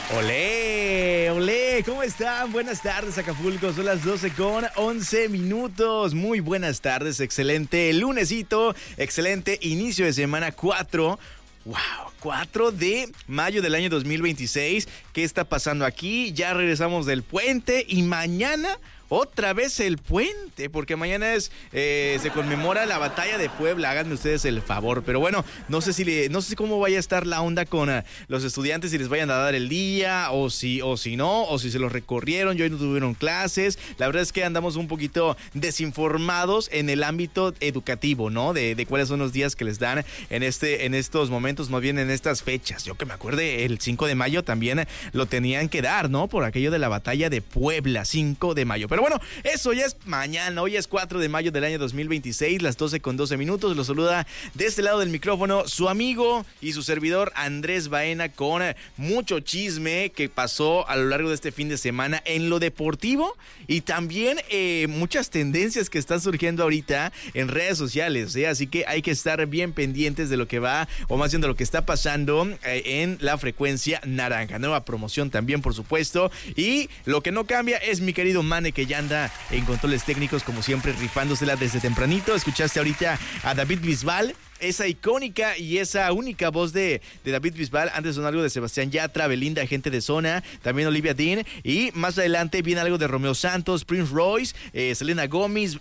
Olé, olé, ¿cómo están? Buenas tardes, Acapulco, son las 12:11. Muy buenas tardes, excelente lunesito, excelente inicio de semana 4. ¡Wow! 4 de mayo del año 2026. ¿Qué está pasando aquí? Ya regresamos del puente y mañana otra vez el puente, porque mañana se conmemora la batalla de Puebla. Háganme ustedes el favor. Pero bueno, no sé cómo vaya a estar la onda con los estudiantes, si les vayan a dar el día o si no, o si se los recorrieron y hoy no tuvieron clases. La verdad es que andamos un poquito desinformados en el ámbito educativo, ¿no? De cuáles son los días que les dan en estos momentos, más bien en estas fechas. Yo que me acuerde, el 5 de mayo también lo tenían que dar, ¿no? Por aquello de la batalla de Puebla, 5 de mayo. Pero bueno, eso ya es mañana. Hoy es 4 de mayo del año 2026, las 12:12. Los saluda de este lado del micrófono su amigo y su servidor Andrés Baena, con mucho chisme que pasó a lo largo de este fin de semana en lo deportivo y también muchas tendencias que están surgiendo ahorita en redes sociales, ¿eh? Así que hay que estar bien pendientes de lo que va, o más bien de lo que está pasando en la frecuencia naranja. Nueva promoción también, por supuesto. Y lo que no cambia es mi querido Mane, que ya anda en controles técnicos, como siempre, rifándosela desde tempranito. Escuchaste ahorita a David Bisbal, esa icónica y esa única voz de David Bisbal. Antes son algo de Sebastián Yatra, Belinda, Gente de Zona, también Olivia Dean, y más adelante viene algo de Romeo Santos, Prince Royce, Selena Gómez,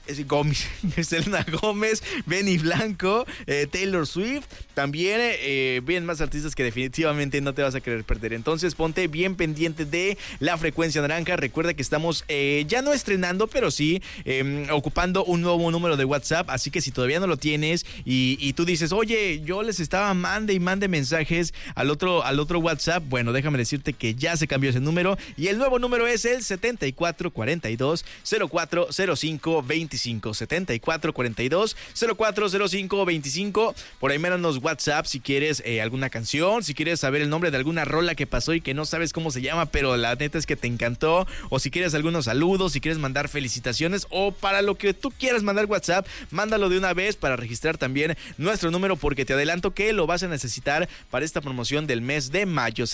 Benny Blanco, Taylor Swift. También vienen más artistas que definitivamente no te vas a querer perder. Entonces ponte bien pendiente de la frecuencia naranja. Recuerda que estamos ya no estrenando, pero sí ocupando un nuevo número de WhatsApp. Así que si todavía no lo tienes y tú dices, oye, yo les estaba mande y mande mensajes al otro WhatsApp, bueno, déjame decirte que ya se cambió ese número y el nuevo número es el 7442-040525. 7442-040525. Por ahí mándanos WhatsApp si quieres alguna canción, si quieres saber el nombre de alguna rola que pasó y que no sabes cómo se llama, pero la neta es que te encantó, o si quieres algunos saludos, si quieres mandar felicitaciones, o para lo que tú quieras mandar WhatsApp, mándalo de una vez para registrar también nuestro número, porque te adelanto que lo vas a necesitar para esta promoción del mes de mayo.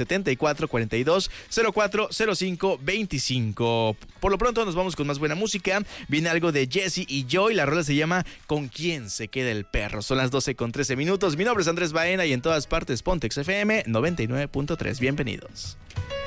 7442-040525. Por lo pronto nos vamos con más buena música. Viene algo de Jesse y Joy. La rola se llama ¿Con quién se queda el perro? Son las 12:13. Mi nombre es Andrés Baena y en todas partes Pontex FM 99.3. Bienvenidos.